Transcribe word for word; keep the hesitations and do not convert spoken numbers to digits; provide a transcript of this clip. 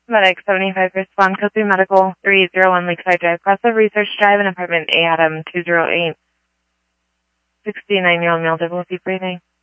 Medic seventy-five, respond code three medical three zero one Lakeside Drive, Crossover Research Drive, and apartment A Adam two zero eight. sixty-nine-year-old male, difficulty breathing.